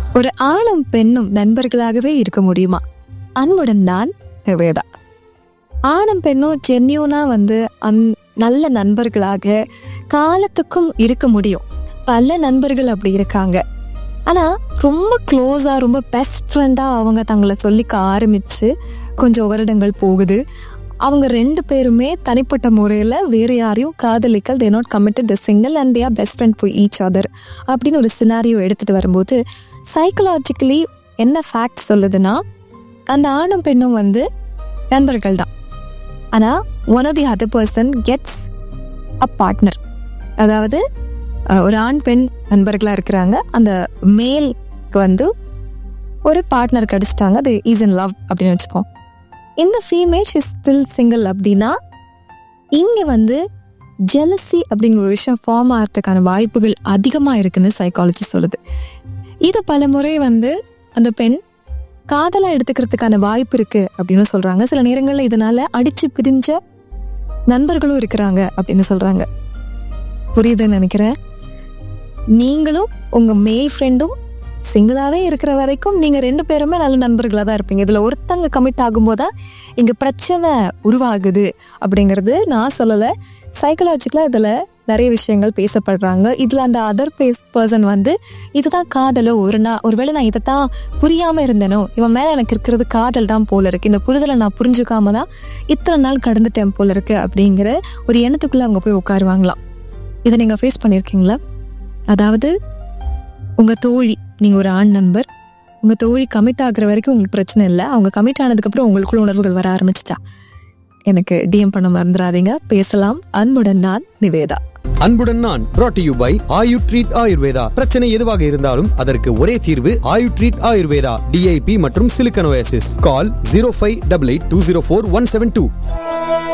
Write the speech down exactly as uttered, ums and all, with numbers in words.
ஒரு ஆணும் பெண்ணும் நண்பர்களாகவே இருக்க முடியுமா? அன்புடன் நான் நிவேதா. ஆணும் பெண்ணும் ஜென்யூனா வந்து அந் நல்ல நண்பர்களாக காலத்துக்கும் இருக்க முடியும். பல நண்பர்கள் அப்படி இருக்காங்க. ஆனா ரொம்ப க்ளோஸா, ரொம்ப பெஸ்ட் ஃப்ரெண்டா அவங்க தங்களை சொல்லிக்க ஆரம்பிச்சு கொஞ்சம் வருடங்கள் போகுது. அவங்க ரெண்டு பேருமே தனிப்பட்ட முறையில் வேறு யாரையும் காதலிக்கல், they not committed, the single and they are best friend for each other அப்படின்னு ஒரு சினாரியோ எடுத்துகிட்டு வரும்போது சைக்கலாஜிக்கலி என்ன ஃபேக்ட் சொல்லுதுன்னா, அந்த ஆணும் பெண்ணும் வந்து நண்பர்கள் தான். ஆனால் one of the other person gets a partner. அதாவது ஒரு ஆண் பெண் நண்பர்களாக இருக்கிறாங்க, அந்த மேலுக்கு வந்து ஒரு பார்ட்னர் கிடச்சிட்டாங்க, அது இஸ் இன் லவ் அப்படின்னு வச்சுப்போம். இந்த ஃபீமேல் இஸ் ஸ்டில் சிங்கிள் அப்படின்னா இங்கே வந்து ஜெலசி அப்படிங்கிற ஒரு விஷயம் ஃபார்ம் ஆகிறதுக்கான வாய்ப்புகள் அதிகமாக இருக்குன்னு சைக்காலஜி சொல்லுது. இது பல முறை வந்து அந்த பெண் காதலாக எடுத்துக்கிறதுக்கான வாய்ப்பு இருக்குது அப்படின்னு சொல்கிறாங்க. சில நேரங்களில் இதனால் அடித்து பிரிஞ்ச நண்பர்களும் இருக்கிறாங்க அப்படின்னு சொல்கிறாங்க. புரியுதுன்னு நினைக்கிறேன். நீங்களும் உங்கள் மேல் ஃப்ரெண்டும் சிங்கிளாகவே இருக்கிற வரைக்கும் நீங்கள் ரெண்டு பேருமே நல்ல நண்பர்களாக தான் இருப்பீங்க. இதில் ஒருத்தங்க கமிட் ஆகும்போதுதான் இங்கே பிரச்சனை உருவாகுது அப்படிங்கிறது நான் சொல்லலை. சைக்கலாஜிக்கலாக இதில் நிறைய விஷயங்கள் பேசப்படுறாங்க. இதில் அந்த அதர் பேஸ் பர்சன் வந்து இதுதான் காதலோ, ஒரு நான் ஒருவேளை நான் இதை தான் புரியாமல் இருந்தேனோ, இவன் மேலே எனக்கு இருக்கிறது காதல் தான் போல இருக்குது, இந்த புரிதலை நான் புரிஞ்சுக்காம தான் இத்தனை நாள் கடந்துட்டேன் போல இருக்கு அப்படிங்கிற ஒரு எண்ணத்துக்குள்ளே அவங்க போய் உட்காருவாங்களாம். இதை நீங்கள் ஃபேஸ் பண்ணியிருக்கீங்களா? அதாவது உங்கள் தோழி, நீங்கள் ஒரு ஆண் நண்பர், உங்கள் தோழி கமிட் ஆகுற வரைக்கும் உங்களுக்கு பிரச்சனை இல்லை. அவங்க கமிட் ஆனதுக்கப்புறம் உங்களுக்குள்ள உணர்வுகள் வர ஆரம்பிச்சிட்டா, எனக்கு டிஎம் பண்ண மறந்துடாதீங்க. பேசலாம். அன்புடன் நான் நிவேதா. அன்புடன் நான் brought to you by Ayu treat Ayurveda. பிரச்சனை எதுவாக இருந்தாலும் அதற்கு ஒரே தீர்வு ஆயு ட்ரீட் ஆயுர்வேதா. டிஐபி மற்றும் சிலிக்கன் ஓஎஸ்எஸ். கால் zero five eight eight two zero four one seven two.